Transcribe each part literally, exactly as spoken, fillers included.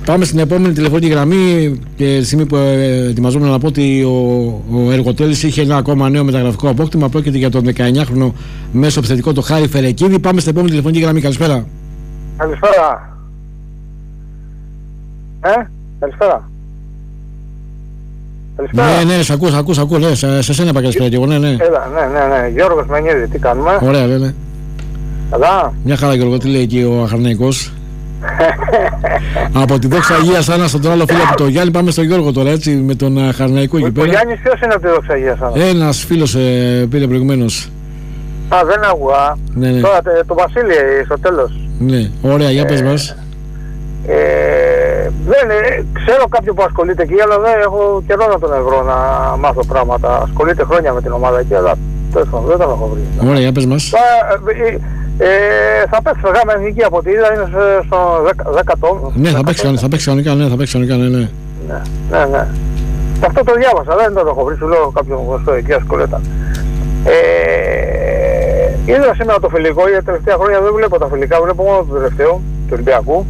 Πάμε στην επόμενη τηλεφωνική γραμμή. Και τη στιγμή που ετοιμαζόμουν να πω ότι ο, ο Εργοτέλης είχε ένα ακόμα νέο μεταγραφικό απόκτημα. Πρόκειται για τον δεκαεννιάχρονο μέσο επιθετικό, το Χάρη Φερεκίδη. Πάμε στην επόμενη τηλεφωνική γραμμή. Καλησπέρα. Καλησπέρα. Ε, καλησπέρα. Καλησπέρα. Ναι, ναι, σ' ακούω, σ' ακούω, σ' ακούω. Ναι, σε, σε σένα είπα καλησπέρα και εγώ, ναι, ναι. Έλα, ναι, ναι, ναι. Γιώργος Μενίδη, τι κάνουμε. Ωραία, ναι, ναι. Καλά. Μια χαρά, Γιώργο, τι λέει εκεί ο Αχαρναϊκός. Από τη δόξα Αγίας Άννα στον άλλο φίλο από τον Γιάννη, πάμε στον Γιώργο τώρα, έτσι, με τον Αχαρναϊκό εκεί πέρα. Ο Γιάννης ποιος είναι από τη δόξα Αγίας Άννα? Ένας φίλος ε, πήρε προηγουμένως. Α, δεν άκουγα. Ναι, ναι. Τώρα το Βασίλη στο τέλος. Ναι, ωραία, για πες μας. Ε, δεν ε, ξέρω κάποιον που ασχολείται εκεί, αλλά δεν έχω καιρό να τον βρω να μάθω πράγματα. Ασχολείται χρόνια με την ομάδα εκεί, αλλά δεν τον έχω βρει. Ωραία, για πες μας. Ε, ε, θα παίξει γάμα εθνική από τη είδα, είναι στο δέκατο. Ναι, θα παίξει, θα παίξει κανονικά, ναι, θα παίξει κανονικά, ναι, ναι. Ναι, ναι, ναι. Αυτό το διάβασα, δεν το έχω βρει, σου λέω κάποιον γνωστό εκεί ασχολείται. Ε, είδα σήμερα το φιλικό, για τα τελευταία χρόνια δεν βλέπω τα φιλικά, βλέπω μόνο το τελευταίο, του Ολυμπιακού.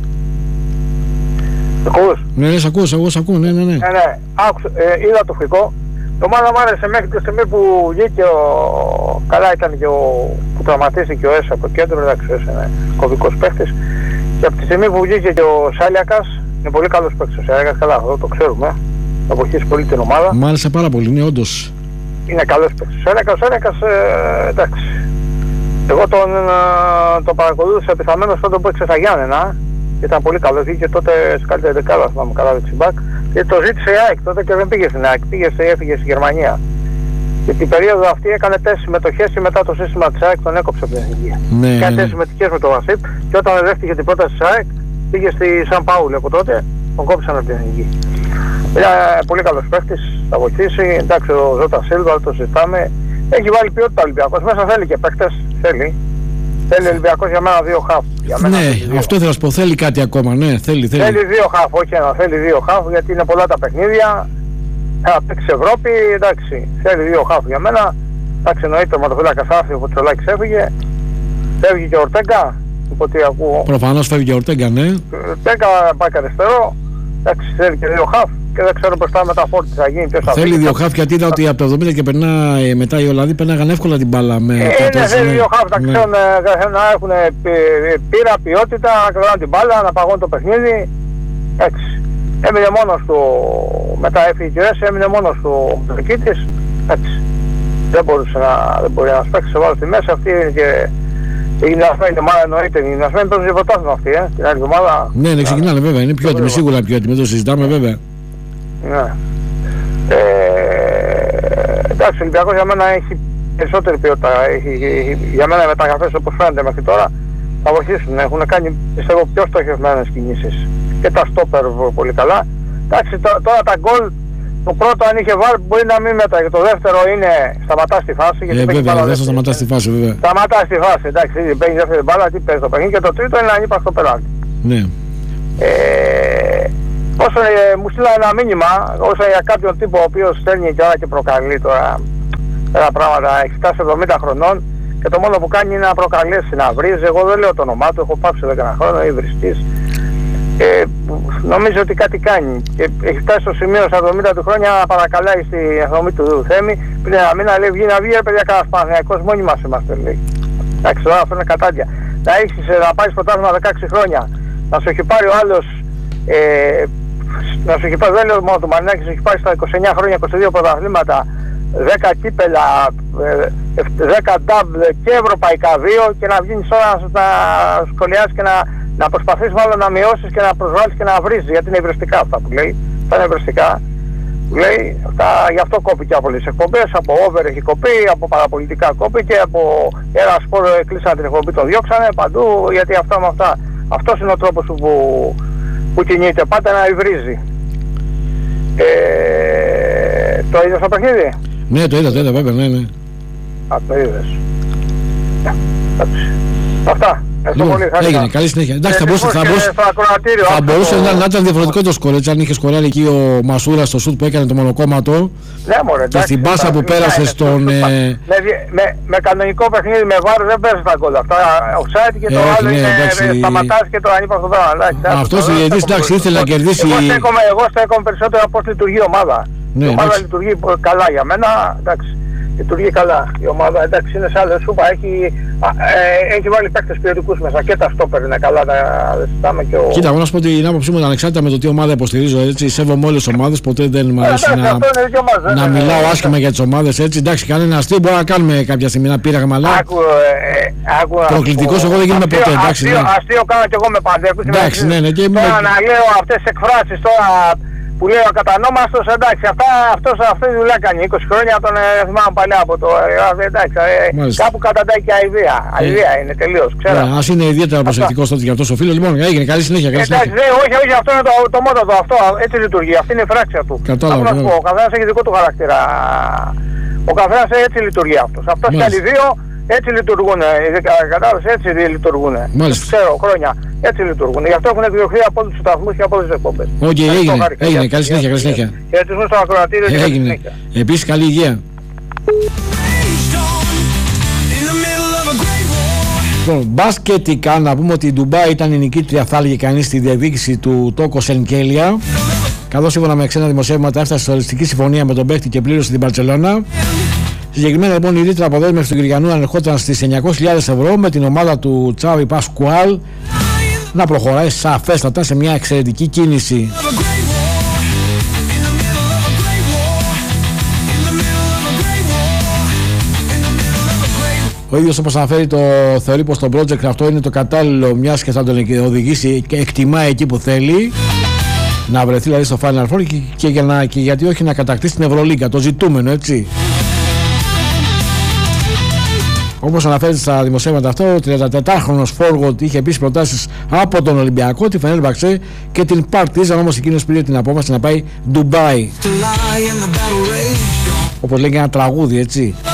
Ακούς? Ναι, ναι, σ' ακούω, σ' ακούω, σ' ακούω, ναι, ναι, ναι. Ναι, ναι. Άκουσα, ε, είδα το φιλικό. Το ομάδα μου άρεσε μέχρι τη στιγμή που βγήκε ο... Καλά ήταν και ο... που τραυματίστηκε ο Έσα από το κέντρο, εντάξει, ο Έσα είναι κωδικός παίχτης. Και από τη στιγμή που βγήκε και ο Σάλιακας, είναι πολύ καλός παίχτης ο Σάλιακας, καλά, αυτό το ξέρουμε. Θα βοηθήσει πολύ την ομάδα. Μ' άρεσε πάρα πολύ, ναι, όντως. Είναι καλός παίχτης. Ο Σάλιακας, ο Σάλιακας, ε, εντάξει. Εγώ τον, ε, τον παρακολούθησα πιθαμένως τότε που έξε στα Γιάννενα. Ήταν πολύ καλό, βγήκε τότε σε καλύτερη δεκάδα, θυμάμαι καλά, δεξιμπάκ. Και το ζήτησε η ΑΕΚ τότε και δεν πήγε στην ΑΕΚ, πήγε σε, έφυγε στη Γερμανία. Και την περίοδο αυτή έκανε τέσσερις συμμετοχές και μετά το σύστημα της ΑΕΚ τον έκοψε από την εθνική. Ναι, έκανε ναι, τέσσερις ναι. συμμετοχές με το Βασίπ και όταν δέχτηκε την πρόταση της ΑΕΚ πήγε στη Σαν Πάουλη από τότε, τον κόψαν από την εθνική. Είναι πολύ καλός παίχτης, θα βοηθήσει. Εντάξει, ο Ζώτα Σίλβα το συζητάμε. Έχει βάλει ποιότητα ο Ολυμπιακός, μέσα θέλει και παίχτες, θέλει. Θέλει ο Ολυμπιακός για μένα δύο χαφ. Ναι, αυτό θέλω να σου πω, θέλει κάτι ακόμα, ναι, θέλει, θέλει. Θέλει δύο χαφ, όχι ένα, θέλει δύο χαφ γιατί είναι πολλά τα παιχνίδια. Θα παίξει Ευρώπη, εντάξει, θέλει δύο χαφ για μένα. Εντάξει, εννοείται ο ματοφύλακας άφησε, ο Φωτσολάκης έφυγε. Φεύγει και ο Ορτέγκα, οπότε ακούω. Προφανώς φεύγει και ο Ορτέγκα, ναι. Ο Ορτέγκα πάει και αριστερό. Εντάξει, θέλει και δύο χαφ και δεν ξέρω πώς θα μεταφόρτη θα γίνει. Ποιος θα Θέλει βγει. δύο χαφ γιατί είδα ότι από το εβδομήντα και περνά, μετά οι Ολλανδοί περνάγαν εύκολα την μπάλα με Ε, τα ναι, τέσσερα, θέλει ναι. δύο χαφ, τα Ναι. ξέρουν να έχουν πείρα, ποιότητα, να κρατάνε την μπάλα, να παγώνουν το παιχνίδι. Εντάξει. Έμεινε μόνος του, μετά έφυγε και ο Έσαι, έμεινε μόνος του ο Μητρικίτης. Εντάξει. Δεν μπορούσε να, δεν μπορεί να σπέξει, σε βάλω στη μέση, αυτή είναι και η γυμνασμένη ομάδα εννοείται, η γυμνασμένη παίζουν και πρωτάθλημα αυτή, ε, την άλλη εβδομάδα. Ναι, ναι, ξεκινάνε βέβαια, είναι πιο έτοιμοι, σίγουρα πιο έτοιμοι, το συζητάμε βέβαια. Ναι. Ε, εντάξει, ο Ολυμπιακός για μένα έχει περισσότερη ποιότητα, έχει, έχει, για μένα οι μεταγραφές όπως φαίνεται μέχρι τώρα θα βοηθήσουν, έχουν κάνει πιστεύω πιο στοχευμένες κινήσεις και τα στόπερ πολύ καλά. Εντάξει, τώρα τα γκολ, το πρώτο αν είχε βάλει μπορεί να μην μετράει, το δεύτερο είναι σταματά στη φάση. Γιατί Ε, βέβαια, δεν θα δεύτερη. σταματά στη φάση, βέβαια. Σταματά στη φάση, εντάξει, ήδη παίρνει δεύτερη μπάλα, τι παίζει το παιχνίδι και το τρίτο είναι να ανήπα στο πελάτη. Ναι. Ε, όσο ε, μου στείλα ένα μήνυμα, όσο για κάποιον τύπο ο οποίος στέλνει και ώρα και προκαλεί τώρα ένα πράγματα, έχει φτάσει εβδομήντα χρονών και το μόνο που κάνει είναι να προκαλέσει, να βρίζει. Εγώ δεν λέω το όνομά του, έχω πάψει δέκα χρόνια, ή βριστής. Ε, νομίζω ότι κάτι κάνει και έχει φτάσει στο σημείο στα εβδομήντα του χρόνια να παρακαλάει στη εθνομή του Θέμη πριν ένα μήνα λέει βγει να βγει ρε παιδιά κανένας Παναθηναϊκός, μόνοι μας είμαστε λέει. Εντάξει, τώρα αυτό είναι κατάντια. Να έχεις να πάρεις πρωτάθλημα δεκαέξι χρόνια, να σου έχει πάρει ο άλλος ε, να σου έχει πάρει, δεν λέω μόνο του Μαρινάκη, σου έχει πάρει στα είκοσι εννιά χρόνια είκοσι δύο πρωταθλήματα, δέκα κύπελα, δέκα νταμπλ και ευρωπαϊκά δύο και να βγεις τώρα να σχολιάσεις και να, να προσπαθείς μάλλον να μειώσεις και να προσβάλλεις και να βρεις, γιατί είναι ευρωστικά αυτά που λέει, αυτά είναι ευρωστικά. Που λέει, αυτά, γι' αυτό κόπηκε από τις εκπομπές, από over έχει κοπεί, από παραπολιτικά κόπηκε, από ένα σπόρο κλείσανε την εκπομπή, το διώξανε παντού, γιατί αυτά με αυτά. Αυτός είναι ο τρόπος που, που κινείται, πάτε να υβρίζει. Ε, το είδες το παιχνίδι? Ναι, το είδα, το είδα βέβαια, ναι, ναι. Α, το είδες. Εντάξει. Αυτά. Λοιπόν, έγινε, καλή συνέχεια. Εντάξει, θα μπορούσε, θα μπορούσε, θα μπορούσε να, να ήταν διαφορετικό το σκορ, έτσι, αν είχε σκοράρει εκεί ο Μασούρας στο σουτ που έκανε το μονοκόμματο. Ναι, μωρέ, και στην πάσα που πέρασε στον. Με, με, με κανονικό παιχνίδι με βάρ δεν παίζει τα γκολ. Αυτά offside και το ε, άλλο ναι, είναι σταματάς και το ανύπαρκτο δράμα. Αυτός ο διαιτητής, εντάξει, ήθελε να κερδίσει. Εγώ στέκομαι περισσότερο πώς λειτουργεί η ομάδα. Η ομάδα λειτουργεί καλά για μένα, εντάξει. Λειτουργεί καλά η ομάδα, εντάξει, είναι σε άλλο σούπα, έχει, ε, έχει βάλει παίκτες ποιοτικούς μέσα και τα στόπερ είναι καλά, τα συζητάμε και ο... Κοίτα, εγώ να σου πω την άποψή μου, ανεξάρτητα με το τι ομάδα υποστηρίζω, έτσι, σέβομαι όλες τις ομάδες, ποτέ δεν μου αρέσει ε, να, ομάδα, να μιλάω ε, άσχημα ε, για τις ομάδες, έτσι, εντάξει, κανένα αστείο, μπορεί να κάνουμε κάποια στιγμή ένα πείραγμα, αλλά προκλητικός εγώ δεν γίνομαι ποτέ, εντάξει. Αστείο, ναι. αστείο κάνω κι εγώ με Παντέκους, εντάξει, ναι, ναι, και τώρα να λέω αυτές τις εκφράσεις τώρα που λέει ο ακατανόμαστος, εντάξει, αυτά, αυτός, αυτή τη δουλειά κάνει είκοσι χρόνια, τον ε, θυμάμαι παλιά από το ε, εντάξει, ε, κάπου καταντάει και αηδία, αηδία ε, είναι τελείως, ξέρω. Yeah, ας είναι ιδιαίτερα προσεκτικός τότε για αυτός ο φίλος, λοιπόν, έγινε, καλή συνέχεια, καλή συνέχεια. Εντάξει, όχι, όχι, αυτό είναι το, το μότο του, αυτό, έτσι λειτουργεί, αυτή είναι η φράξια του. Κατάλαβα. Να σου πω, ο καθένας έχει δικό του χαρακτήρα, ο καθένας έτσι λειτουργεί αυτός, αυτός και άλλοι δύο, έτσι λειτουργούν, κατάλαβες, έτσι λειτουργούν. Ξέρω χρόνια, έτσι λειτουργούν. Γι' αυτό έχουν εκδιωχθεί από όλους τους σταθμούς και από όλες τις εκπομπές. Οκ, έγινε, έγινε, καλή συνέχεια, καλή συνέχεια. Χαιρετισμούς στο ακροατήριο και καλή συνέχεια. Επίσης καλή υγεία. Λοιπόν, μπασκετικά να πούμε ότι η Ντουμπάι ήταν η νικήτρια, θα έλεγε κανείς, στη διεκδίκηση του Τόκο Σενκέλια. Καθώς σύμφωνα με ξένα δημοσιεύματα έφτασε σε οριστική συμφωνία με τον παίκτη και πλήρωσε την Μπαρτσελώνα. Συγκεκριμένα λοιπόν η ρήτρα αποδέσμευση του Κυριανού ανερχόταν στις εννιακόσιες χιλιάδες ευρώ, με την ομάδα του Τσάβι Πασκουάλ να προχωράει σαφέστατα σε μια εξαιρετική κίνηση. Ο ίδιος, όπως αναφέρει, το θεωρεί πως το project αυτό είναι το κατάλληλο, μιας και θα τον οδηγήσει και εκτιμάει εκεί που θέλει να βρεθεί, δηλαδή στο Final Four, και, και, για να, και γιατί όχι να κατακτήσει την Ευρωλίγκα, το ζητούμενο, έτσι. Όπως αναφέρεται στα δημοσιεύματα αυτό, ο τριαντατετράχρονος forward είχε επίσης προτάσεις από τον Ολυμπιακό, τη Φενέρμπαξε και την Παρτίζαν, όμως εκείνος πήρε την απόφαση να πάει Ντουμπάι. Όπως λέει και ένα τραγούδι, έτσι.